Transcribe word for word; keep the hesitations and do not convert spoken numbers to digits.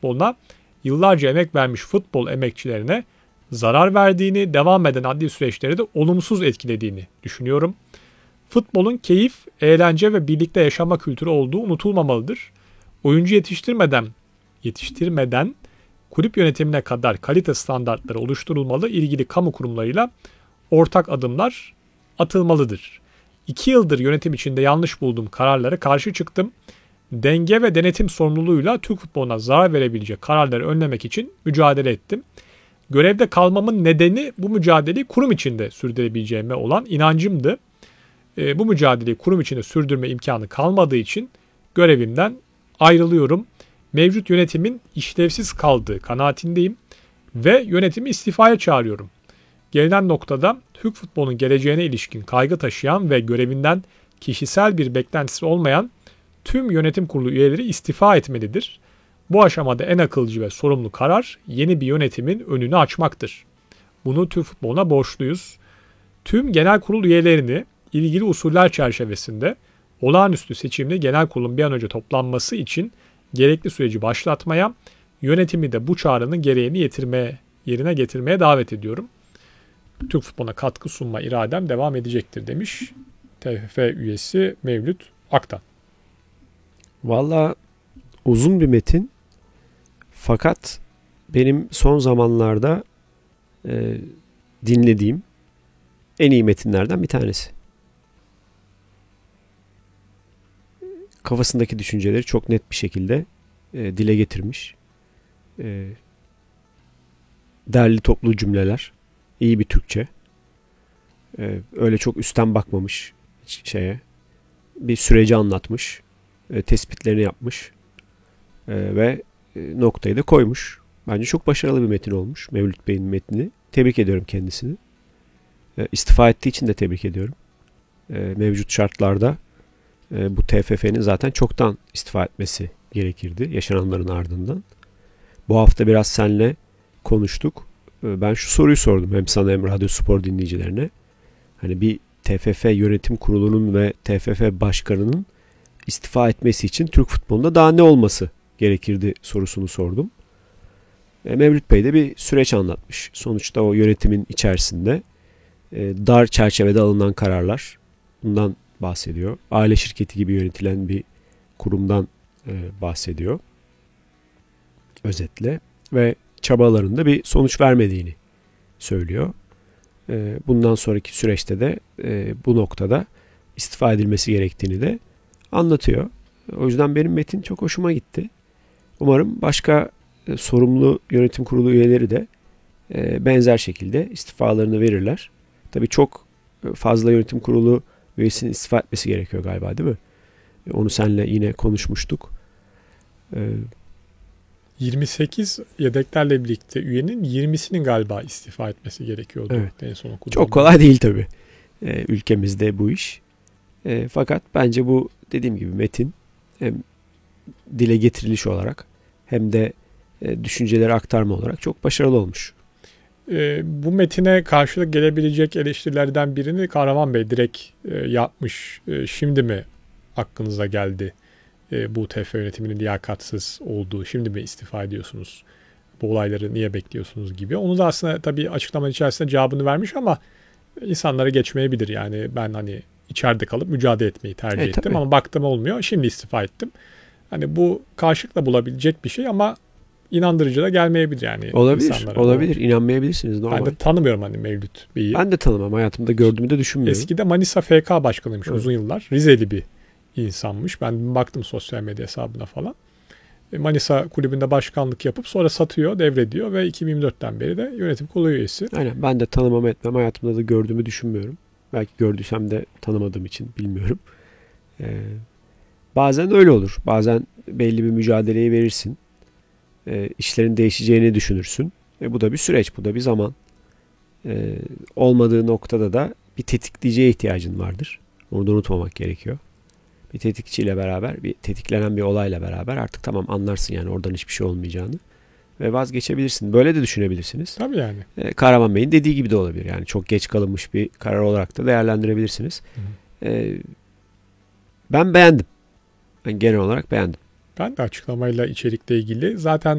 futboluna yıllarca emek vermiş futbol emekçilerine zarar verdiğini, devam eden adli süreçleri de olumsuz etkilediğini düşünüyorum. Futbolun keyif, eğlence ve birlikte yaşama kültürü olduğu unutulmamalıdır. Oyuncu yetiştirmeden, yetiştirmeden kulüp yönetimine kadar kalite standartları oluşturulmalı, ilgili kamu kurumlarıyla ortak adımlar atılmalıdır. İki yıldır yönetim içinde yanlış bulduğum kararlara karşı çıktım. Denge ve denetim sorumluluğuyla Türk futboluna zarar verebilecek kararları önlemek için mücadele ettim. Görevde kalmamın nedeni bu mücadeleyi kurum içinde sürdürebileceğime olan inancımdı. E, bu mücadeleyi kurum içinde sürdürme imkanı kalmadığı için görevimden ayrılıyorum. Mevcut yönetimin işlevsiz kaldığı kanaatindeyim ve yönetimi istifaya çağırıyorum. Gelinen noktada Türk futbolunun geleceğine ilişkin kaygı taşıyan ve görevinden kişisel bir beklentisi olmayan tüm yönetim kurulu üyeleri istifa etmelidir. Bu aşamada en akılcı ve sorumlu karar yeni bir yönetimin önünü açmaktır. Bunu Türk futboluna borçluyuz. Tüm genel kurul üyelerini ilgili usuller çerçevesinde olağanüstü seçimli genel kurulun bir an önce toplanması için gerekli süreci başlatmaya, yönetimi de bu çağrının gereğini getirmeye, yerine getirmeye davet ediyorum. Türk futboluna katkı sunma iradem devam edecektir demiş T F F üyesi Mevlüt Aktan. Valla uzun bir metin, fakat benim son zamanlarda e, dinlediğim en iyi metinlerden bir tanesi. Kafasındaki düşünceleri çok net bir şekilde e, dile getirmiş. E, derli toplu cümleler, iyi bir Türkçe. E, öyle çok üstten bakmamış şeye. Bir süreci anlatmış, e, tespitlerini yapmış e, ve e, noktayı da koymuş. Bence çok başarılı bir metin olmuş Mevlüt Bey'in metnini. Tebrik ediyorum kendisini. E, istifa ettiği için de tebrik ediyorum. E, mevcut şartlarda e, bu T F F'nin zaten çoktan istifa etmesi gerekirdi yaşananların ardından. Bu hafta biraz seninle konuştuk. E, ben şu soruyu sordum hem sana hem Radyo Spor dinleyicilerine. Hani bir T F F yönetim kurulunun ve T F F başkanının istifa etmesi için Türk futbolunda daha ne olması gerekirdi sorusunu sordum. E, Mevlüt Bey de bir süreç anlatmış. Sonuçta o yönetimin içerisinde e, dar çerçevede alınan kararlar, bundan bahsediyor. Aile şirketi gibi yönetilen bir kurumdan e, bahsediyor. Özetle ve çabalarında bir sonuç vermediğini söylüyor. E, bundan sonraki süreçte de e, bu noktada istifa edilmesi gerektiğini de anlatıyor. O yüzden benim metin çok hoşuma gitti. Umarım başka e, sorumlu yönetim kurulu üyeleri de e, benzer şekilde istifalarını verirler. Tabii çok fazla yönetim kurulu üyesinin istifa etmesi gerekiyor galiba, değil mi? E, onu seninle yine konuşmuştuk. E, yirmi sekiz yedeklerle birlikte üyenin yirmisinin galiba istifa etmesi gerekiyordu. Evet. En son okuduğum. Çok kolay değil tabii. E, ülkemizde bu iş. E, fakat bence bu dediğim gibi metin hem dile getiriliş olarak hem de e, düşünceleri aktarma olarak çok başarılı olmuş. E, bu metine karşılık gelebilecek eleştirilerden birini Kahraman Bey direkt e, yapmış. E, şimdi mi aklınıza geldi e, bu T F F yönetiminin liyakatsız olduğu, şimdi mi istifa ediyorsunuz? Bu olayları niye bekliyorsunuz gibi. Onu da aslında tabii açıklamanın içerisinde cevabını vermiş ama insanlara geçmeyebilir. Yani ben hani içeride kalıp mücadele etmeyi tercih e, ettim tabii. ama baktım olmuyor. Şimdi istifa ettim. Hani bu karşılıkla bulabilecek bir şey ama inandırıcı da gelmeyebilir yani olabilir, insanlara. olabilir. İnanmayabilirsiniz normal. Ben de tanımıyorum hani Mevlüt Bey'i. Ben de tanımam. Hayatımda gördüğümü de düşünmüyorum. Eskide Manisa F K başkanıymış evet. uzun yıllar. Rizeli bir insanmış. Ben baktım sosyal medya hesabına falan. Manisa kulübünde başkanlık yapıp sonra satıyor, devrediyor ve iki bin yirmi dörtten beri de yönetim kurulu üyesi. Aynen. Ben de tanımam etmem. Hayatımda da gördüğümü düşünmüyorum. Belki gördüysem de tanımadığım için bilmiyorum. Ee, bazen öyle olur. Bazen belli bir mücadeleyi verirsin. Ee, işlerin değişeceğini düşünürsün. E, bu da bir süreç. Bu da bir zaman. Ee, olmadığı noktada da bir tetikleyiciye ihtiyacın vardır. Onu da unutmamak gerekiyor. Bir tetikçiyle beraber, bir tetiklenen bir olayla beraber artık tamam anlarsın yani oradan hiçbir şey olmayacağını ve vazgeçebilirsin. Böyle de düşünebilirsiniz. Tabii yani. Ee, Kahraman Bey'in dediği gibi de olabilir. Yani çok geç kalınmış bir karar olarak da değerlendirebilirsiniz. Ee, ben beğendim. Ben genel olarak beğendim. Ben de açıklamayla içerikle ilgili zaten